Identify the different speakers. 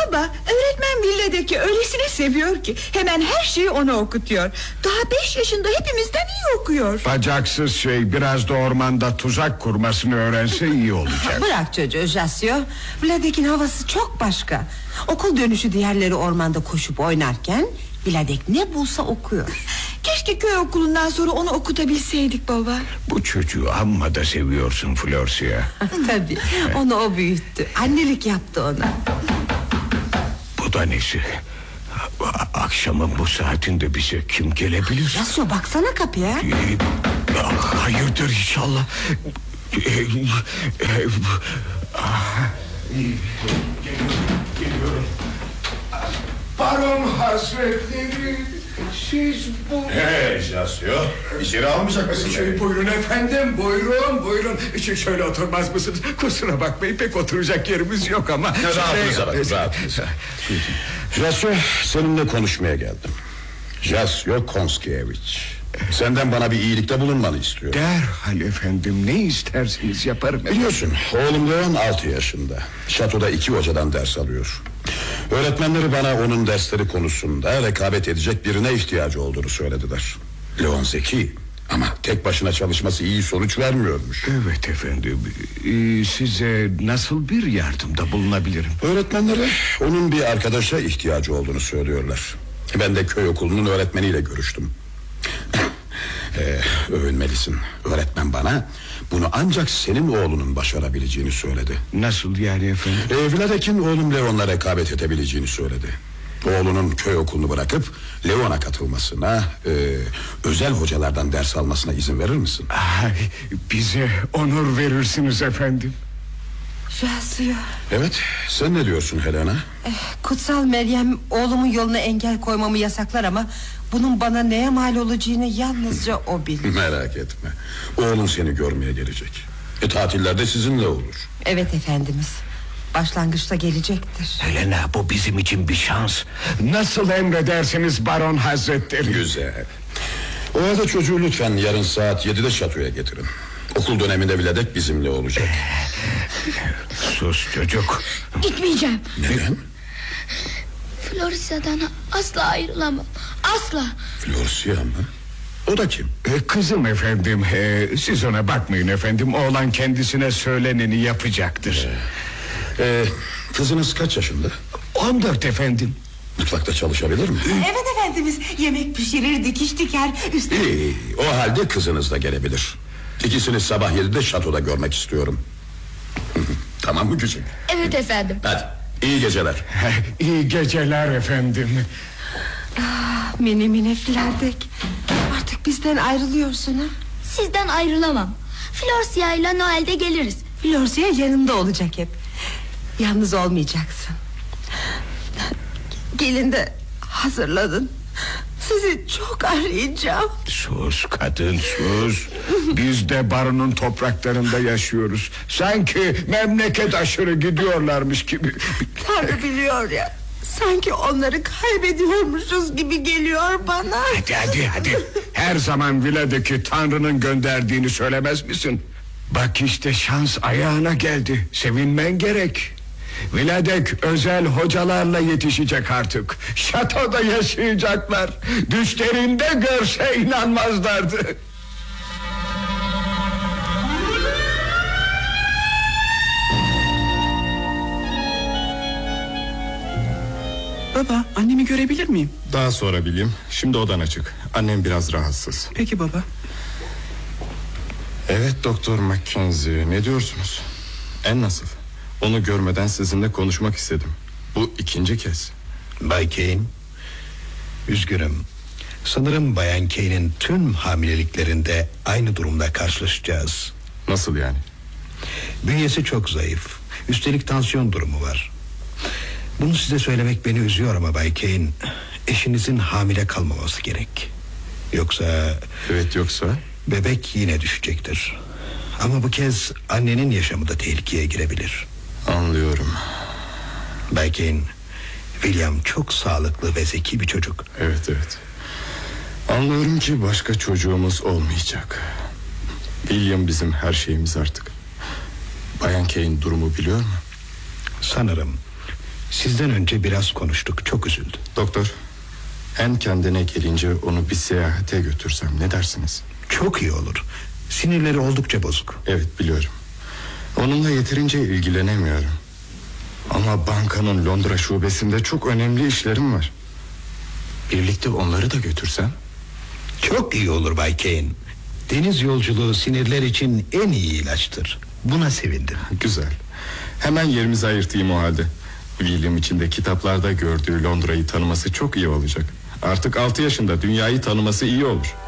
Speaker 1: Baba, öğretmen villadaki öylesine seviyor ki hemen her şeyi ona okutuyor. Daha 5 yaşında hepimizden iyi okuyor.
Speaker 2: Bacaksız şey, biraz da ormanda tuzak kurmasını öğrense iyi olacak.
Speaker 3: Bırak çocuğu Jasio. Vladek'in havası çok başka. Okul dönüşü diğerleri ormanda koşup oynarken Vladek ne bulsa okuyor.
Speaker 1: Keşke köy okulundan sonra onu okutabilseydik baba.
Speaker 2: Bu çocuğu amma da seviyorsun Florsia.
Speaker 3: Tabii, onu o büyüttü. Annelik yaptı ona.
Speaker 2: Bu da nesi? Akşamın bu saatinde bize kim gelebilir?
Speaker 3: Jasio, baksana kapıya.
Speaker 2: Hayırdır inşallah. Geliyorum. Baron Hazretleri, siz bu...
Speaker 4: Jasio, içeri almayacak mısın?
Speaker 2: Buyurun efendim, buyurun. Şöyle oturmaz mısınız? Kusura bakmayın, pek oturacak yerimiz yok ama...
Speaker 4: Rahatınıza. Jasio, seninle konuşmaya geldim. Jasio Konskievich. Senden bana bir iyilikte bulunmanı istiyorum.
Speaker 2: Derhal efendim, ne isterseniz yaparım.
Speaker 4: Biliyorsun, oğlum Leon 6 yaşında. Şatoda 2 hocadan ders alıyor. Öğretmenleri bana onun dersleri konusunda rekabet edecek birine ihtiyacı olduğunu söylediler. Leon zeki ama tek başına çalışması iyi sonuç vermiyormuş.
Speaker 2: Evet efendim, size nasıl bir yardımda bulunabilirim?
Speaker 4: Öğretmenleri onun bir arkadaşa ihtiyacı olduğunu söylüyorlar. Ben de köy okulunun öğretmeniyle görüştüm. Övünmelisin. Öğretmen bana bunu ancak senin oğlunun başarabileceğini söyledi.
Speaker 2: Nasıl yani efendim?
Speaker 4: Vladek'in oğlum Leon'la rekabet edebileceğini söyledi. Oğlunun köy okulunu bırakıp Leon'a katılmasına, özel hocalardan ders almasına izin verir misin?
Speaker 2: Bize onur verirsiniz efendim.
Speaker 3: Jasio.
Speaker 4: Evet, sen ne diyorsun Helena?
Speaker 3: Kutsal Meryem oğlumun yoluna engel koymamı yasaklar ama bunun bana neye mal olacağını yalnızca o bilir.
Speaker 4: Merak etme, oğlun seni görmeye gelecek. Tatillerde sizinle olur.
Speaker 3: Evet efendimiz, başlangıçta gelecektir.
Speaker 2: Helena, bu bizim için bir şans. Nasıl emredersiniz Baron Hazretleri?
Speaker 4: Güzel. O halde çocuğu lütfen yarın saat 7'de şatoya getirin. Okul döneminde Vladek bizimle olacak.
Speaker 2: Sus çocuk.
Speaker 5: Gitmeyeceğim.
Speaker 4: Neden?
Speaker 5: Florsia'dan asla ayrılamam. Asla.
Speaker 4: Florsia mı? O da kim?
Speaker 2: Kızım efendim. Siz ona bakmayın efendim. Oğlan kendisine söyleneni yapacaktır.
Speaker 4: Kızınız kaç yaşında?
Speaker 2: 14 efendim.
Speaker 4: Mutfakta çalışabilir mi?
Speaker 3: Evet efendimiz, yemek pişirir, dikiş diker.
Speaker 4: İyi, o halde kızınız da gelebilir. İkisini sabah 7'de şatoda görmek istiyorum. Tamam mı küçük?
Speaker 5: Evet efendim.
Speaker 4: Hadi, iyi geceler.
Speaker 2: İyi geceler efendim.
Speaker 3: Mini Vladek, artık bizden ayrılıyorsun ha?
Speaker 5: Sizden ayrılamam. Florsia ile Noel'de geliriz.
Speaker 3: Florsia yanımda olacak hep. Yalnız olmayacaksın. Gelin de hazırlanın. Sizi çok arayacağım.
Speaker 2: Sus kadın, sus. Biz de baronun topraklarında yaşıyoruz. Sanki memleket aşırı gidiyorlarmış gibi.
Speaker 3: Tanrı biliyor ya, sanki onları kaybediyormuşuz gibi geliyor bana.
Speaker 2: Hadi. Her zaman Vladek'i Tanrı'nın gönderdiğini söylemez misin? Bak işte şans ayağına geldi. Sevinmen gerek. Vladek özel hocalarla yetişecek artık. Şatoda yaşayacaklar. Düşlerinde görse inanmazlardı.
Speaker 6: Baba, annemi görebilir miyim?
Speaker 7: Daha sonra bileyim. Şimdi odan açık. Annem biraz rahatsız.
Speaker 6: Peki baba.
Speaker 7: Evet Doktor Mackenzie, ne diyorsunuz? En nasıl? Onu görmeden sizinle konuşmak istedim. Bu 2. kez.
Speaker 8: Bay Kane, üzgünüm. Sanırım Bayan Kane'in tüm hamileliklerinde aynı durumla karşılaşacağız.
Speaker 7: Nasıl yani?
Speaker 8: Bünyesi çok zayıf. Üstelik tansiyon durumu var. Bunu size söylemek beni üzüyor ama Bay Kane, eşinizin hamile kalmaması gerek. Yoksa...
Speaker 7: Evet, yoksa?
Speaker 8: Bebek yine düşecektir. Ama bu kez annenin yaşamı da tehlikeye girebilir.
Speaker 7: Anlıyorum.
Speaker 8: Bay Kane, William çok sağlıklı ve zeki bir çocuk.
Speaker 7: Evet. Anlıyorum ki başka çocuğumuz olmayacak. William bizim her şeyimiz artık. Bayan Kane durumu biliyor mu?
Speaker 8: Sanırım. Sizden önce biraz konuştuk, çok üzüldü.
Speaker 7: Doktor, en kendine gelince onu bir seyahate götürsem ne dersiniz?
Speaker 8: Çok iyi olur. Sinirleri oldukça bozuk.
Speaker 7: Evet, biliyorum. Onunla yeterince ilgilenemiyorum. Ama bankanın Londra şubesinde çok önemli işlerim var. Birlikte onları da götürsem?
Speaker 8: Çok iyi olur Bay Kane. Deniz yolculuğu sinirler için en iyi ilaçtır. Buna sevindim.
Speaker 7: Güzel. Hemen yerimizi ayırtayım o halde. William içinde kitaplarda gördüğü Londra'yı tanıması çok iyi olacak. Artık 6 yaşında, dünyayı tanıması iyi olur.